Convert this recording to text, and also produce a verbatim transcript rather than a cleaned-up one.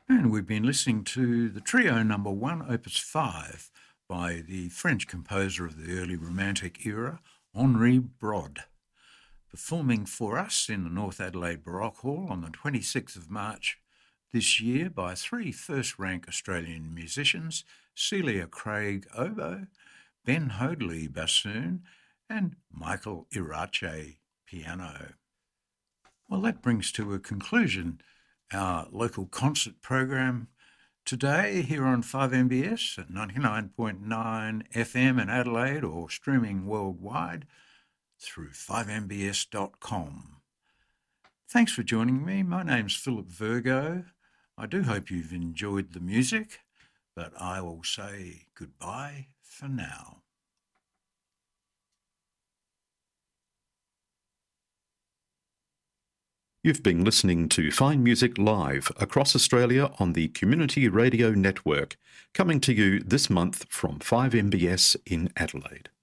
And we've been listening to the trio number one, opus five, by the French composer of the early Romantic era, Henri Brod, performing for us in the North Adelaide Baroque Hall on the twenty-sixth of March this year by three first-rank Australian musicians, Celia Craig oboe, Ben Hoadley bassoon, and Michael Irache piano. Well, that brings to a conclusion our local concert program today here on five M B S at ninety-nine point nine F M in Adelaide, or streaming worldwide through five M B S dot com. Thanks for joining me. My name's Philip Virgo. I do hope you've enjoyed the music, but I will say goodbye for now. You've been listening to Fine Music Live across Australia on the Community Radio Network, coming to you this month from five M B S in Adelaide.